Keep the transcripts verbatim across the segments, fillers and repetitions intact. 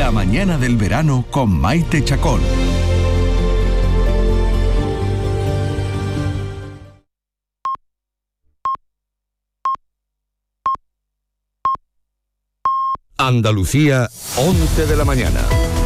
La mañana del verano con Maite Chacón. Andalucía, once de la mañana.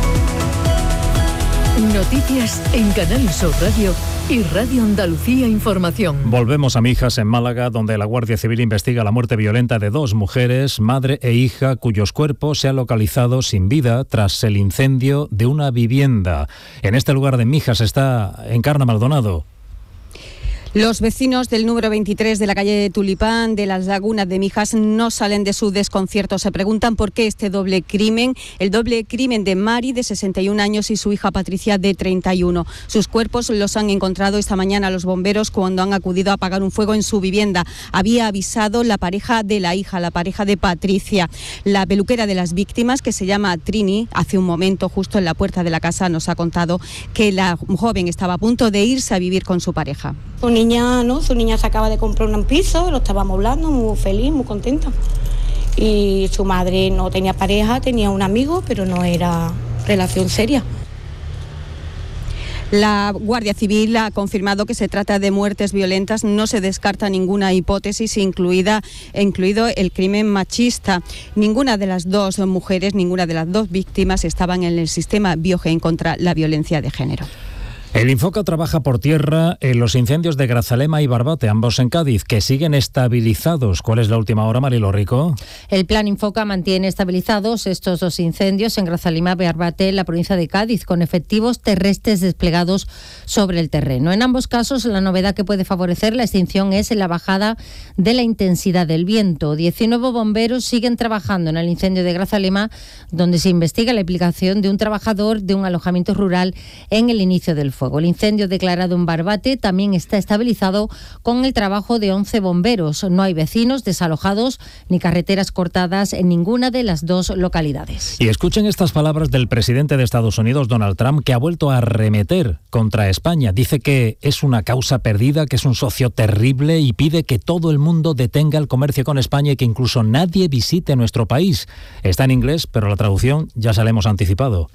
Noticias en Canal Sur Radio y Radio Andalucía Información. Volvemos a Mijas, en Málaga, donde la Guardia Civil investiga la muerte violenta de dos mujeres, madre e hija, cuyos cuerpos se han localizado sin vida tras el incendio de una vivienda. En este lugar de Mijas está Encarna Maldonado. Los vecinos del número veintitrés de la calle Tulipán de las Lagunas de Mijas no salen de su desconcierto. Se preguntan por qué este doble crimen, el doble crimen de Mari, de sesenta y un años, y su hija Patricia, de treinta y uno. Sus cuerpos los han encontrado esta mañana los bomberos cuando han acudido a apagar un fuego en su vivienda. Había avisado la pareja de la hija, la pareja de Patricia. La peluquera de las víctimas, que se llama Trini, hace un momento, justo en la puerta de la casa, nos ha contado que la joven estaba a punto de irse a vivir con su pareja. Su niña, ¿no? Su niña se acaba de comprar un piso, lo estaba amoblando, muy feliz, muy contenta. Y su madre no tenía pareja, tenía un amigo, pero no era relación seria. La Guardia Civil ha confirmado que se trata de muertes violentas. No se descarta ninguna hipótesis, incluida, incluido el crimen machista. Ninguna de las dos mujeres, ninguna de las dos víctimas estaban en el sistema Biogen contra la violencia de género. El Infoca trabaja por tierra en los incendios de Grazalema y Barbate, ambos en Cádiz, que siguen estabilizados. ¿Cuál es la última hora, Marilo Rico? El plan Infoca mantiene estabilizados estos dos incendios en Grazalema y Barbate, en la provincia de Cádiz, con efectivos terrestres desplegados sobre el terreno. En ambos casos, la novedad que puede favorecer la extinción es la bajada de la intensidad del viento. diecinueve bomberos siguen trabajando en el incendio de Grazalema, donde se investiga la implicación de un trabajador de un alojamiento rural en el inicio del fuego. El incendio declarado en Barbate también está estabilizado con el trabajo de once bomberos. No hay vecinos desalojados ni carreteras cortadas en ninguna de las dos localidades. Y escuchen estas palabras del presidente de Estados Unidos, Donald Trump, que ha vuelto a arremeter contra España. Dice que es una causa perdida, que es un socio terrible, y pide que todo el mundo detenga el comercio con España y que incluso nadie visite nuestro país. Está en inglés, pero la traducción ya se la hemos anticipado.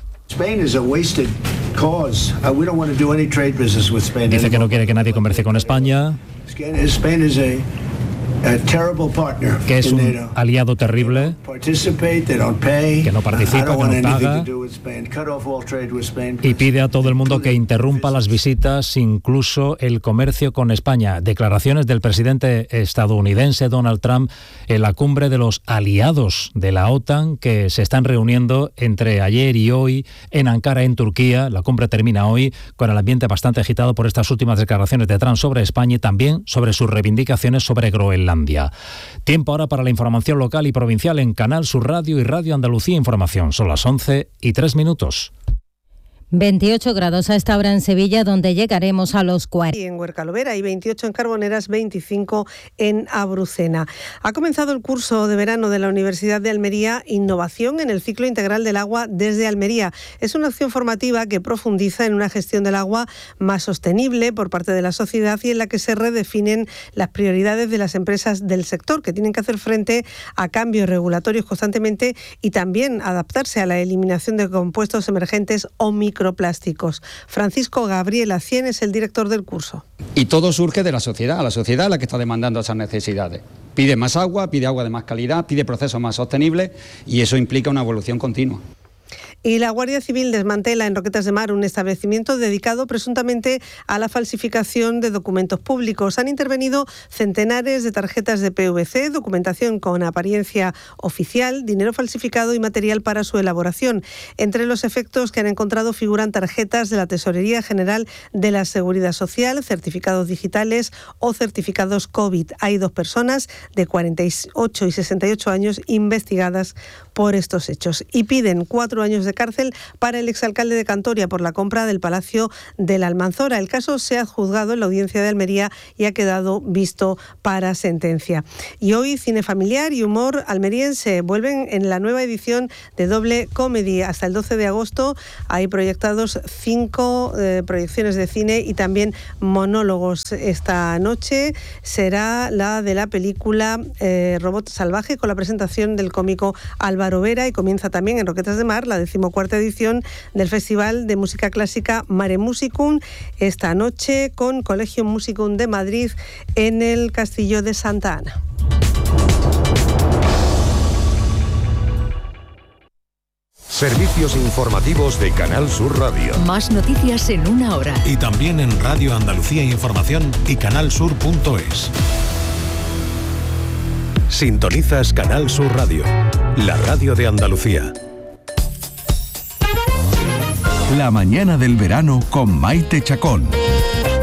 Dice que no quiere que nadie comercie con España, que es un aliado terrible, que no participa, que no paga, y pide a todo el mundo que interrumpa las visitas, incluso el comercio con España. Declaraciones del presidente estadounidense Donald Trump en la cumbre de los aliados de la OTAN, que se están reuniendo entre ayer y hoy en Ankara, en Turquía. La cumbre termina hoy con el ambiente bastante agitado por estas últimas declaraciones de Trump sobre España y también sobre sus reivindicaciones sobre Groenlandia. Tiempo ahora para la información local y provincial en Canal Sur Radio y Radio Andalucía Información. Son las once y tres minutos. veintiocho grados a esta hora en Sevilla, donde llegaremos a los cuarenta. Y en Huercalovera y veintiocho en Carboneras, veinticinco en Abrucena. Ha comenzado el curso de verano de la Universidad de Almería, Innovación en el ciclo integral del agua desde Almería. Es una acción formativa que profundiza en una gestión del agua más sostenible por parte de la sociedad y en la que se redefinen las prioridades de las empresas del sector, que tienen que hacer frente a cambios regulatorios constantemente y también adaptarse a la eliminación de compuestos emergentes o microplásticos. microplásticos. Francisco Gabriel Acien es el director del curso. Y todo surge de la sociedad, la sociedad es la que está demandando esas necesidades. Pide más agua, pide agua de más calidad, pide procesos más sostenibles y eso implica una evolución continua. Y la Guardia Civil desmantela en Roquetas de Mar un establecimiento dedicado presuntamente a la falsificación de documentos públicos. Han intervenido centenares de tarjetas de P V C, documentación con apariencia oficial, dinero falsificado y material para su elaboración. Entre los efectos que han encontrado figuran tarjetas de la Tesorería General de la Seguridad Social, certificados digitales o certificados COVID. Hay dos personas de cuarenta y ocho y sesenta y ocho años investigadas por estos hechos y piden cuatro años de cárcel para el exalcalde de Cantoria por la compra del Palacio de la Almanzora. El caso se ha juzgado en la Audiencia de Almería y ha quedado visto para sentencia. Y hoy cine familiar y humor almeriense vuelven en la nueva edición de Doble Comedy. Hasta el doce de agosto hay proyectados cinco eh, proyecciones de cine y también monólogos. Esta noche será la de la película eh, Robot Salvaje, con la presentación del cómico Alba Barovera y comienza también en Roquetas de Mar la decimocuarta edición del Festival de Música Clásica Mare Musicum, esta noche con Collegium Musicum de Madrid en el Castillo de Santa Ana. Servicios informativos de Canal Sur Radio. Más noticias en una hora. Y también en Radio Andalucía Información y canalsur punto es. Sintonizas Canal Sur Radio, la radio de Andalucía. La mañana del verano con Maite Chacón.